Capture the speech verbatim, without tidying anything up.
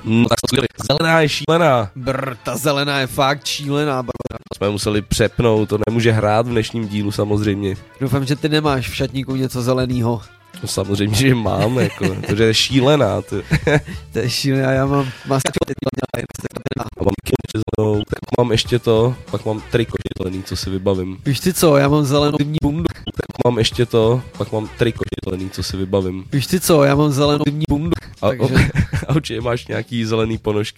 No tak zelená je šílená. Brr, ta zelená je fakt šílená. Brr. Jsme museli přepnout, to nemůže hrát v dnešním dílu samozřejmě. Doufám, že ty nemáš v šatníku něco zeleného. No samozřejmě, že mám, jako, protože je šílená. To, to je šílená, já mám masku. A mám zelenou, tak mám ještě to, pak mám triko zelený, co si vybavím. Víš ty co, já mám zelenou zimní bundu. Tak mám ještě to, pak mám triko zelený, co si vybavím. Víš ty co, já mám zelenou zimní bundu. A, takže... a určitě máš nějaký zelený ponožky.